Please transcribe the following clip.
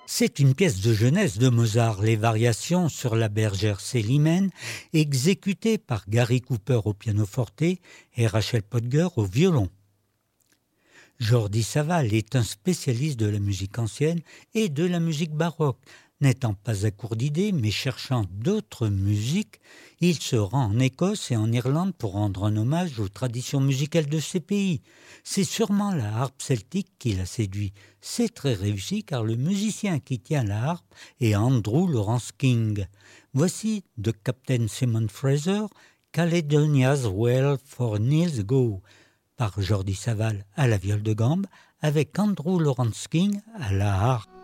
C'est une pièce de jeunesse de Mozart, les variations sur la bergère Célimène, exécutée par Gary Cooper au pianoforte et Rachel Podger au violon. Jordi Savall est un spécialiste de la musique ancienne et de la musique baroque. N'étant pas à court d'idées, mais cherchant d'autres musiques, il se rend en Écosse et en Irlande pour rendre un hommage aux traditions musicales de ces pays. C'est sûrement la harpe celtique qui l'a séduit. C'est très réussi car le musicien qui tient la harpe est Andrew Lawrence King. Voici de Captain Simon Fraser, Caledonia's Well for Nils Go, par Jordi Savall à la viole de gambe, avec Andrew Lawrence King à la harpe.